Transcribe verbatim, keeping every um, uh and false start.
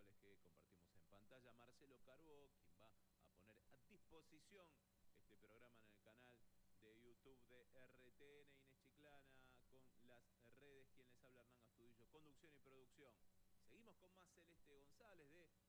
miércoles que compartimos en pantalla. Marcelo Carbó, quien va a poner a disposición este programa en el canal de YouTube de R T N. Inés Chiclana con las redes, quien les habla, Hernán Astudillo, conducción y producción. Seguimos con más Celeste González de